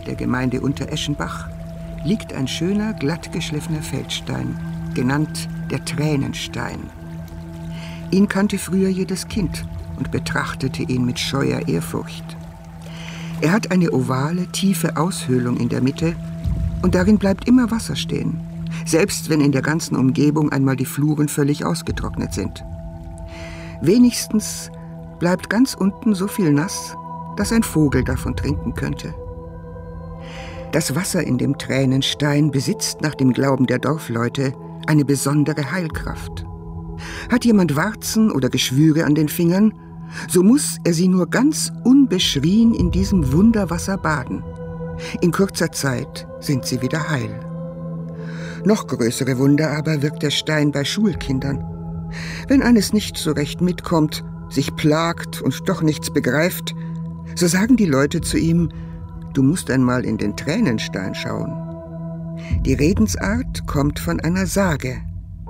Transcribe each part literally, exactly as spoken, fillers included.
der Gemeinde Untereschenbach, liegt ein schöner, glatt geschliffener Feldstein, genannt der Tränenstein. Ihn kannte früher jedes Kind und betrachtete ihn mit scheuer Ehrfurcht. Er hat eine ovale, tiefe Aushöhlung in der Mitte und darin bleibt immer Wasser stehen, selbst wenn in der ganzen Umgebung einmal die Fluren völlig ausgetrocknet sind. Wenigstens bleibt ganz unten so viel nass, dass ein Vogel davon trinken könnte. Das Wasser in dem Tränenstein besitzt nach dem Glauben der Dorfleute eine besondere Heilkraft. Hat jemand Warzen oder Geschwüre an den Fingern, so muss er sie nur ganz unbeschrien in diesem Wunderwasser baden. In kurzer Zeit sind sie wieder heil. Noch größere Wunder aber wirkt der Stein bei Schulkindern. Wenn eines nicht so recht mitkommt, sich plagt und doch nichts begreift, so sagen die Leute zu ihm: Du musst einmal in den Tränenstein schauen. Die Redensart kommt von einer Sage.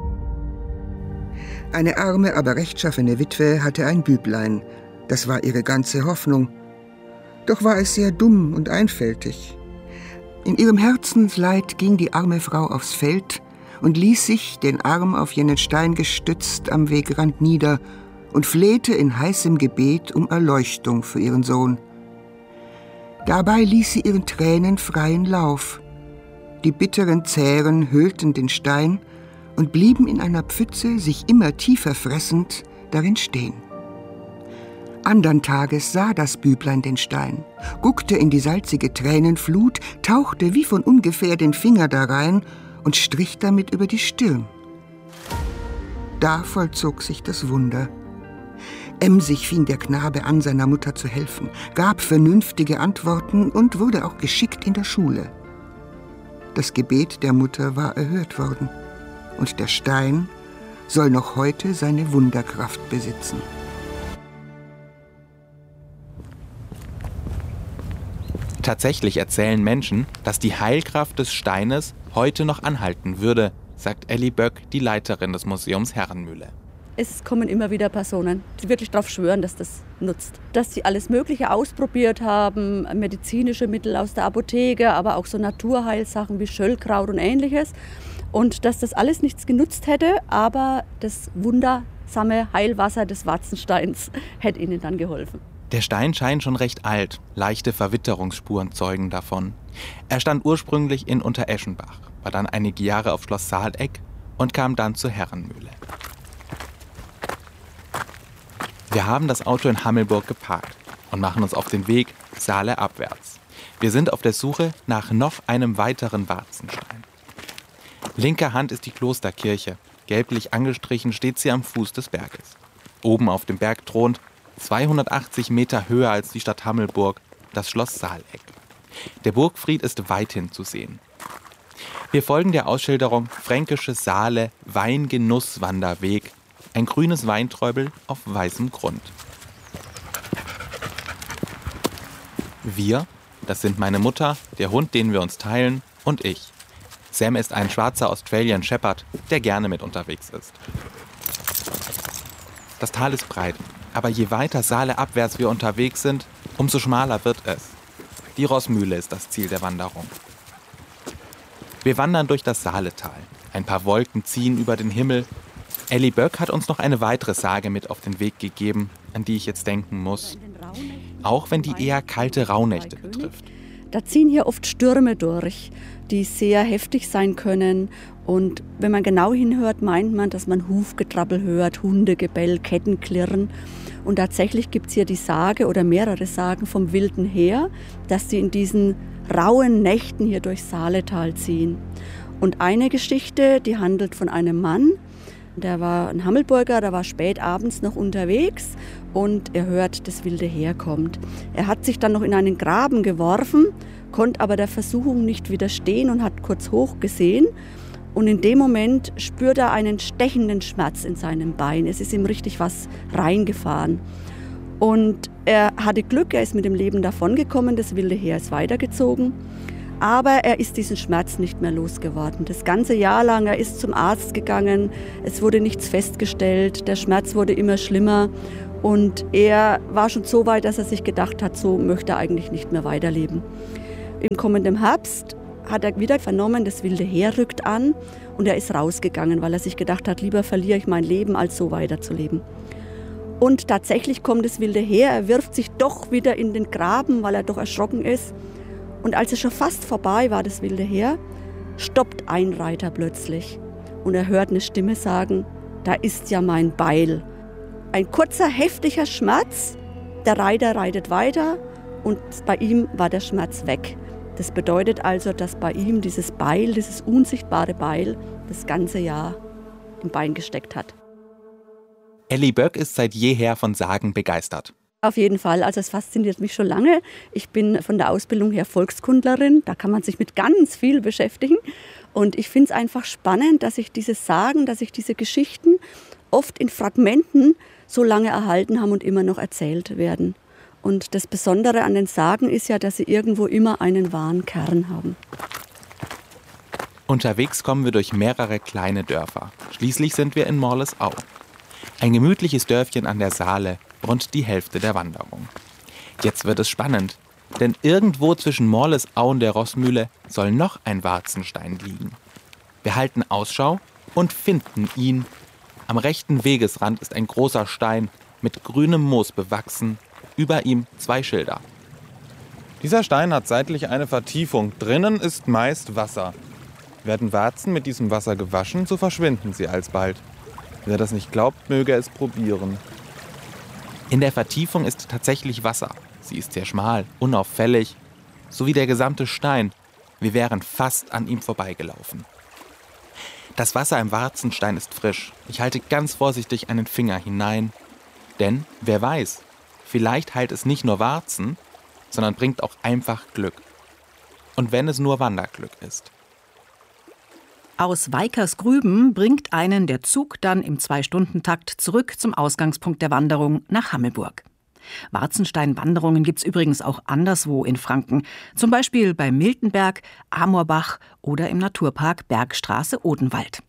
Eine arme, aber rechtschaffene Witwe hatte ein Büblein. Das war ihre ganze Hoffnung. Doch war es sehr dumm und einfältig. In ihrem Herzensleid ging die arme Frau aufs Feld und ließ sich, den Arm auf jenen Stein gestützt, am Wegrand nieder und flehte in heißem Gebet um Erleuchtung für ihren Sohn. Dabei ließ sie ihren Tränen freien Lauf. Die bitteren Zähren höhlten den Stein und blieben in einer Pfütze, sich immer tiefer fressend, darin stehen. Andern Tages sah das Büblein den Stein, guckte in die salzige Tränenflut, tauchte wie von ungefähr den Finger darein und strich damit über die Stirn. Da vollzog sich das Wunder. Emsig fing der Knabe an, seiner Mutter zu helfen, gab vernünftige Antworten und wurde auch geschickt in der Schule. Das Gebet der Mutter war erhört worden und der Stein soll noch heute seine Wunderkraft besitzen. Tatsächlich erzählen Menschen, dass die Heilkraft des Steines heute noch anhalten würde, sagt Elli Böck, die Leiterin des Museums Herrenmühle. Es kommen immer wieder Personen, die wirklich darauf schwören, dass das nutzt. Dass sie alles Mögliche ausprobiert haben, medizinische Mittel aus der Apotheke, aber auch so Naturheilsachen wie Schöllkraut und Ähnliches. Und dass das alles nichts genutzt hätte, aber das wundersame Heilwasser des Warzensteins hätte ihnen dann geholfen. Der Stein scheint schon recht alt, leichte Verwitterungsspuren zeugen davon. Er stand ursprünglich in Untereschenbach, war dann einige Jahre auf Schloss Saaleck und kam dann zur Herrenmühle. Wir haben das Auto in Hammelburg geparkt und machen uns auf den Weg Saale abwärts. Wir sind auf der Suche nach noch einem weiteren Warzenstein. Linker Hand ist die Klosterkirche. Gelblich angestrichen steht sie am Fuß des Berges. Oben auf dem Berg thront, zweihundertachtzig Meter höher als die Stadt Hammelburg, das Schloss Saaleck. Der Burgfried ist weithin zu sehen. Wir folgen der Ausschilderung Fränkische Saale Weingenusswanderweg. Ein grünes Weinträubel auf weißem Grund. Wir, das sind meine Mutter, der Hund, den wir uns teilen, und ich. Sam ist ein schwarzer Australian Shepherd, der gerne mit unterwegs ist. Das Tal ist breit, aber je weiter Saale abwärts wir unterwegs sind, umso schmaler wird es. Die Roßmühle ist das Ziel der Wanderung. Wir wandern durch das Saaletal. Ein paar Wolken ziehen über den Himmel. Elli Böck hat uns noch eine weitere Sage mit auf den Weg gegeben, an die ich jetzt denken muss. Auch wenn die eher kalte Rauhnächte betrifft. Da ziehen hier oft Stürme durch, die sehr heftig sein können. Und wenn man genau hinhört, meint man, dass man Hufgetrappel hört, Hundegebell, Kettenklirren. Und tatsächlich gibt es hier die Sage oder mehrere Sagen vom wilden Heer, dass sie in diesen rauen Nächten hier durchs Saaletal ziehen. Und eine Geschichte, die handelt von einem Mann, der war ein Hammelburger, der war spät abends noch unterwegs und er hört, das wilde Heer kommt. Er hat sich dann noch in einen Graben geworfen, konnte aber der Versuchung nicht widerstehen und hat kurz hochgesehen. Und in dem Moment spürt er einen stechenden Schmerz in seinem Bein. Es ist ihm richtig was reingefahren. Und er hatte Glück, er ist mit dem Leben davongekommen, das wilde Heer ist weitergezogen. Aber er ist diesen Schmerz nicht mehr losgeworden. Das ganze Jahr lang, er ist zum Arzt gegangen, es wurde nichts festgestellt, der Schmerz wurde immer schlimmer. Und er war schon so weit, dass er sich gedacht hat, so möchte er eigentlich nicht mehr weiterleben. im kommenden Herbst hat er wieder vernommen, das wilde Heer rückt an und er ist rausgegangen, weil er sich gedacht hat, lieber verliere ich mein Leben, als so weiterzuleben. Und tatsächlich kommt das wilde Heer, er wirft sich doch wieder in den Graben, weil er doch erschrocken ist. Und als es schon fast vorbei war, das wilde Heer, stoppt ein Reiter plötzlich und er hört eine Stimme sagen, da ist ja mein Beil. Ein kurzer, heftiger Schmerz, der Reiter reitet weiter und bei ihm war der Schmerz weg. Das bedeutet also, dass bei ihm dieses Beil, dieses unsichtbare Beil, das ganze Jahr im Bein gesteckt hat. Elli Böck ist seit jeher von Sagen begeistert. Auf jeden Fall, also es fasziniert mich schon lange. Ich bin von der Ausbildung her Volkskundlerin, da kann man sich mit ganz viel beschäftigen. Und ich finde es einfach spannend, dass sich diese Sagen, dass sich diese Geschichten oft in Fragmenten so lange erhalten haben und immer noch erzählt werden. Und das Besondere an den Sagen ist ja, dass sie irgendwo immer einen wahren Kern haben. Unterwegs kommen wir durch mehrere kleine Dörfer. Schließlich sind wir in Morlesau. Ein gemütliches Dörfchen an der Saale, rund die Hälfte der Wanderung. Jetzt wird es spannend, denn irgendwo zwischen Morlesau und der Rossmühle soll noch ein Warzenstein liegen. Wir halten Ausschau und finden ihn. Am rechten Wegesrand ist ein großer Stein, mit grünem Moos bewachsen, über ihm zwei Schilder. Dieser Stein hat seitlich eine Vertiefung. Drinnen ist meist Wasser. Werden Warzen mit diesem Wasser gewaschen, so verschwinden sie alsbald. Wer das nicht glaubt, möge es probieren. In der Vertiefung ist tatsächlich Wasser. Sie ist sehr schmal, unauffällig, so wie der gesamte Stein. Wir wären fast an ihm vorbeigelaufen. Das Wasser im Warzenstein ist frisch. Ich halte ganz vorsichtig einen Finger hinein. Denn, wer weiß, vielleicht heilt es nicht nur Warzen, sondern bringt auch einfach Glück. Und wenn es nur Wanderglück ist. Aus Weikersgrüben bringt einen der Zug dann im Zwei-Stunden-Takt zurück zum Ausgangspunkt der Wanderung nach Hammelburg. Warzenstein-Wanderungen gibt es übrigens auch anderswo in Franken. Zum Beispiel bei Miltenberg, Amorbach oder im Naturpark Bergstraße Odenwald.